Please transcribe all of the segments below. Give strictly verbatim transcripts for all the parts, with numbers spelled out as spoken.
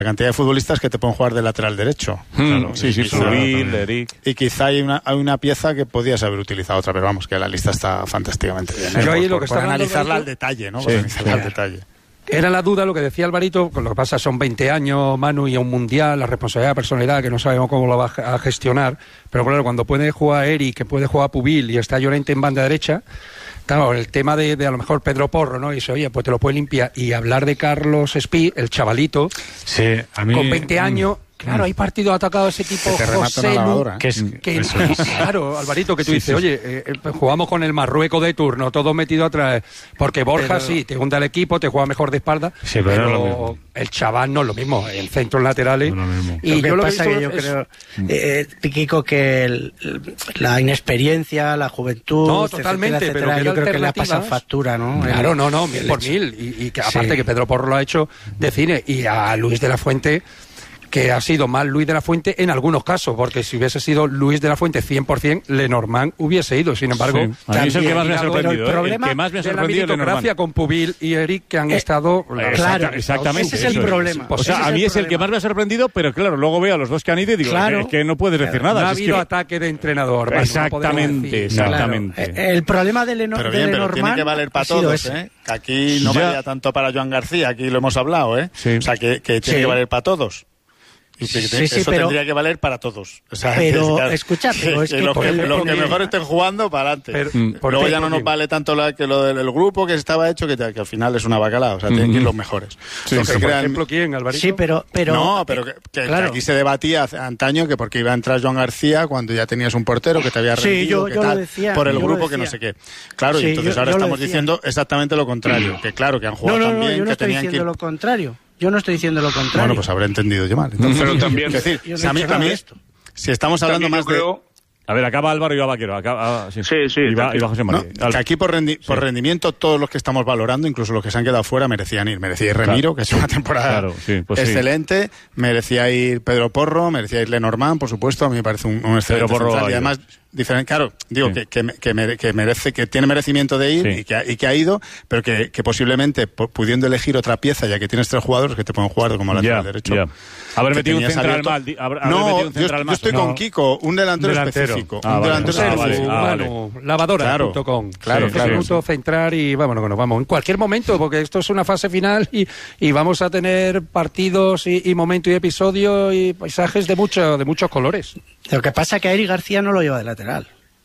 La cantidad de futbolistas que te pueden jugar de lateral derecho. Hmm, claro, sí, sí, Subil, Eric. Y quizá hay una, hay una pieza que podías haber utilizado otra, pero vamos, que la lista está fantásticamente bien. ¿eh? Yo ahí por, lo que por, por analizarla al de... detalle, ¿no? Sí, por analizarla sí. al detalle. Era la duda lo que decía Alvarito, con lo que pasa son veinte años, Manu, y a un mundial, la responsabilidad, la personalidad, que no sabemos cómo lo va a gestionar, pero claro, cuando puede jugar Eric, que puede jugar Pubil y está Llorente en banda derecha, claro, el tema de, de a lo mejor Pedro Porro, ¿no? Y dice, oye, pues te lo puede limpiar. Y hablar de Carlos Espí, el chavalito, sí, a mí, con veinte años... Claro, hay partidos atacados de ese tipo, José Lu, que es, que, es. Claro, Alvarito, que tú sí, dices, sí. oye, eh, jugamos con el Marruecos de turno, todo metido atrás, porque Borja pero... sí, te hunde el equipo, te juega mejor de espalda, sí, pero, pero el chaval no es lo mismo, el centro laterales. No y lo que yo lo pasa que, que yo es... creo, eh, Piquico, que el, la inexperiencia, la juventud, no, totalmente, etcétera, pero etcétera, yo creo que le ha pasado factura, ¿no? Claro, el, no, no, mil por mil, y, y que aparte sí. que Pedro Porro lo ha hecho de cine, y a Luis de la Fuente, que ha sido más Luis de la Fuente en algunos casos, porque si hubiese sido Luis de la Fuente cien por ciento, Lenormand hubiese ido. Sin embargo, sí. a mí es el que más me ha sorprendido. El, ¿eh? el que más me ha sorprendido de la meritocracia con Pubil y Eric, que han eh, estado... Eh, claro, exactamente. Ese es el problema. O sea, a mí es el que más me ha sorprendido, pero claro, luego veo a los dos que han ido y digo, claro, es que no puedes decir claro, nada. No ha es habido que... ataque de entrenador. Exactamente, exactamente. Claro. El problema de, Leno, pero bien, de pero Lenormand tiene que valer para todos, ¿eh? Que aquí no valía tanto para Joan García, aquí lo hemos hablado, ¿eh? Sí. O sea, que, que tiene sí. que valer para todos. Y que sí, eso sí, pero, tendría que valer para todos. O sea, pero, que, escucha, pero es que... Los que, el, lo que mejor estén jugando, para adelante. Pero, mm, Luego ya no nos vale tanto la, que lo del el grupo que estaba hecho, que, que al final es una bacalao. O sea, mm-hmm. tienen que ir los mejores. Sí, los que por crean... ejemplo, ¿quién, Alvarito? Sí, pero... pero no, pero que, que, claro. que aquí se debatía antaño que porque iba a entrar Joan García cuando ya tenías un portero que te había rendido, sí, yo, que yo tal, lo decía, por el yo grupo que no sé qué. Claro, sí, y entonces yo, ahora yo estamos diciendo exactamente lo contrario. Que claro, que han jugado no, no, también, no, yo no que estoy tenían diciendo que... lo contrario. Yo no estoy diciendo lo contrario. Bueno, pues habré entendido yo mal. Entonces, pero también... Es decir, yo no si a mí, a mí esto. Si estamos hablando también más creo... de... A ver, acaba Álvaro y va Vaquero. Acaba, ah, sí, sí, sí. Y va, y va José María. No, que aquí por, rendi- sí. por rendimiento todos los que estamos valorando, incluso los que se han quedado fuera, merecían ir. Merecía ir Remiro, claro. que es una temporada claro, sí, pues excelente. Sí. Merecía ir Pedro Porro, merecía ir Lenormand, por supuesto. A mí me parece un, un excelente Pedro Porro central. Y además, diferente, claro, digo sí. que, que, que, mere, que merece, que tiene merecimiento de ir sí. y, que ha, y que ha ido, pero que, que posiblemente pudiendo elegir otra pieza, ya que tienes tres jugadores que te pueden jugar como lateral yeah, derecho. Yeah. Haber metido un central mal. Haber, no, haber metido un central yo, mal. yo estoy no. con Kiko, un delantero, delantero. específico. Ah, un vale. delantero Ah, vale. específico. Ah, vale. Bueno, lavadora punto com. Claro, sí, claro. Punto central y vámonos, nos vamos. En cualquier momento, porque esto es una fase final y, y vamos a tener partidos y, y momentos y episodios y paisajes de, mucho, de muchos colores. Lo que pasa es que a Eric García no lo lleva de lateral.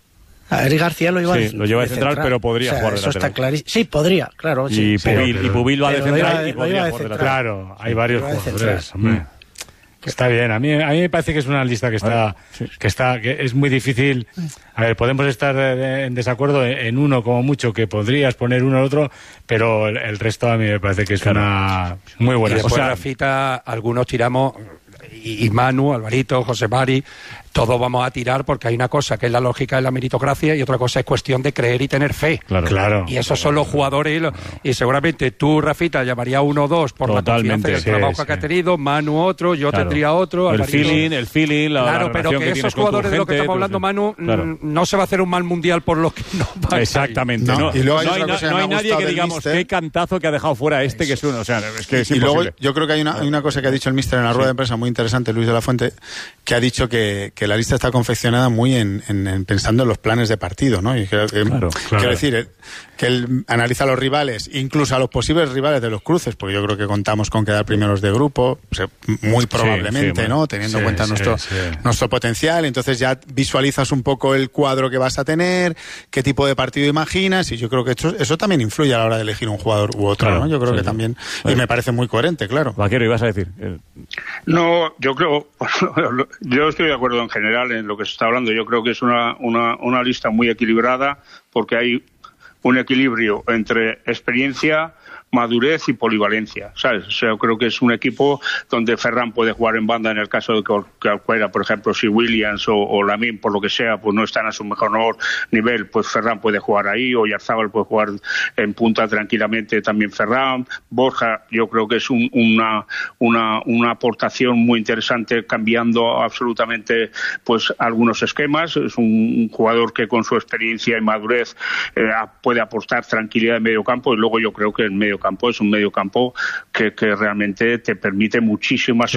A Eric García lo lleva sí, de, lo lleva de, de central, central, pero podría o sea, jugar de eso lateral. Está clarísimo. Sí, podría, claro. Sí, y, pero, Pubil, pero, y Pubil va de central de, y podría de jugar de lateral. Claro, hay varios jugadores, hombre. Está bien, a mí, a mí me parece que es una lista que está, sí. que está, que es muy difícil. A ver, podemos estar en desacuerdo en uno como mucho, que podrías poner uno al otro, pero el, el resto a mí me parece que es claro. una muy buena. Y después, o sea, Rafita, algunos tiramos, y, y Manu, Alvarito, José Mari, todos vamos a tirar porque hay una cosa que es la lógica de la meritocracia y otra cosa es cuestión de creer y tener fe. Claro. claro y esos son los jugadores y, los, y seguramente tú, Rafita, llamaría uno o dos por Totalmente, la confianza del sí, trabajo sí. que ha tenido, Manu otro, yo claro. tendría otro. El Alvarito. feeling, el feeling, la Claro, la pero que, que esos jugadores de lo que estamos hablando, Manu, claro. no se va a hacer un mal mundial por los que no van. Exactamente. No, no, y luego hay, no hay, na- no hay nadie que digamos mister. qué cantazo que ha dejado fuera este, eso. que es uno. O sea, es que es y imposible. luego yo creo que hay una, hay una cosa que ha dicho el míster en la rueda sí. de prensa muy interesante, Luis de la Fuente, que ha dicho que, que la lista está confeccionada muy en, en, en pensando en los planes de partido, ¿no? Y creo que, claro, quiero claro. decir que él analiza a los rivales, incluso a los posibles rivales de los cruces, porque yo creo que contamos con quedar primeros de grupo, o sea, muy probablemente, sí, sí, ¿no? Teniendo sí, en cuenta sí, nuestro, sí. nuestro potencial, entonces ya visualizas un poco el cuadro que vas a tener, qué tipo de partido imaginas, y yo creo que eso, eso también influye a la hora de elegir un jugador u otro, claro, ¿no? Yo creo sí, que sí. también, vale. y me parece muy coherente, claro. Vaquero, ibas a decir. No, yo creo, yo estoy de acuerdo en general en lo que se está hablando. Yo creo que es una, una, una lista muy equilibrada porque hay un equilibrio entre experiencia, madurez y polivalencia, ¿sabes? O sea, yo creo que es un equipo donde Ferran puede jugar en banda en el caso de que cualquiera, por ejemplo, si Williams o, o Lamine, por lo que sea, pues no están a su mejor nivel, pues Ferran puede jugar ahí, o Yarzábal puede jugar en punta tranquilamente también Ferran. Borja, yo creo que es un, una, una, una aportación muy interesante, cambiando absolutamente pues algunos esquemas. Es un jugador que con su experiencia y madurez eh, puede aportar tranquilidad en medio campo, y luego yo creo que en medio mediocampo es un mediocampo que, que realmente te permite muchísimas